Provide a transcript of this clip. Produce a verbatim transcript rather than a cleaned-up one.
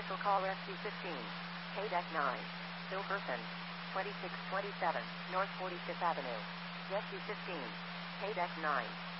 Special call S U fifteen. K D E C nine. Still person. twenty-six twenty-seven, North forty-fifth Avenue. S U fifteen. K D E C nine.